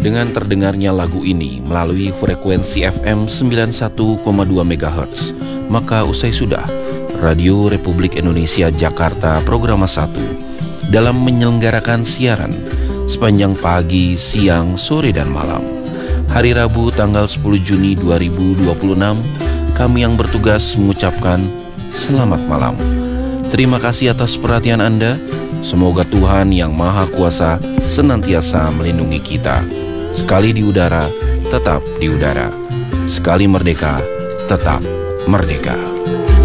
dengan terdengarnya lagu ini melalui frekuensi FM 91,2 MHz, maka usai sudah Radio Republik Indonesia Jakarta Programa 1 dalam menyelenggarakan siaran sepanjang pagi, siang, sore, dan malam. Hari Rabu tanggal 10 Juni 2026, kami yang bertugas mengucapkan selamat malam. Terima kasih atas perhatian Anda. Semoga Tuhan yang Maha Kuasa senantiasa melindungi kita. Sekali di udara, tetap di udara. Sekali merdeka, tetap merdeka.